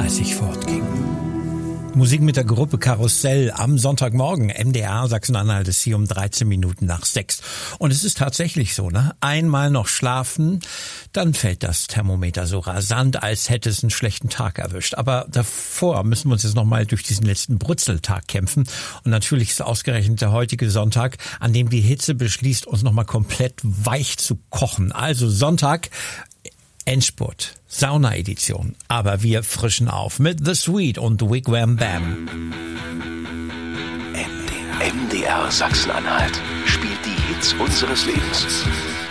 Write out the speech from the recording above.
19:30 fortging. Musik mit der Gruppe Karussell am Sonntagmorgen. MDR Sachsen-Anhalt ist hier um 13 Minuten nach 6. Und es ist tatsächlich so, ne? Einmal noch schlafen, dann fällt das Thermometer so rasant, als hätte es einen schlechten Tag erwischt. Aber davor müssen wir uns jetzt nochmal durch diesen letzten Brutzeltag kämpfen. Und natürlich ist ausgerechnet der heutige Sonntag, an dem die Hitze beschließt, uns nochmal komplett weich zu kochen. Also Sonntag, Endspurt, Sauna-Edition. Aber wir frischen auf mit The Sweet und Wigwam Bam. MDR Sachsen-Anhalt spielt die Hits unseres Lebens.